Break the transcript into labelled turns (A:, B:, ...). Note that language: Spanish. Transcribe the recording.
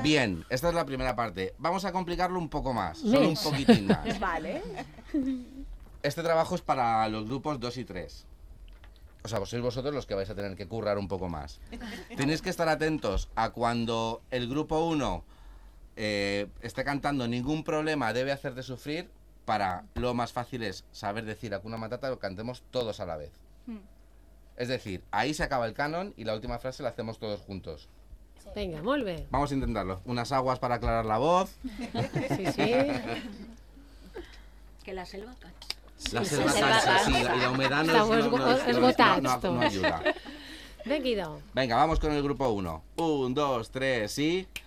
A: Bien, esta es la primera parte. Vamos a complicarlo un poco más, solo un poquitín más.
B: Vale.
A: Este trabajo es para los grupos 2 y 3. O sea, sois vosotros los que vais a tener que currar un poco más. Tenéis que estar atentos a cuando el grupo 1 esté cantando Ningún problema debe hacerte sufrir. Para lo más fácil es saber decir Hakuna Matata, lo cantemos todos a la vez. Es decir, ahí se acaba el canon y la última frase la hacemos todos juntos.
C: Venga, molt bé.
A: Vamos a intentarlo. Unas aguas para aclarar la voz.
C: Sí, sí.
D: Que la selva cansa.
A: La selva cansa, sí, y la humedad no ayuda.
C: Venga, idò.
A: Venga, vamos con el grupo 1. 1, 2, 3 y...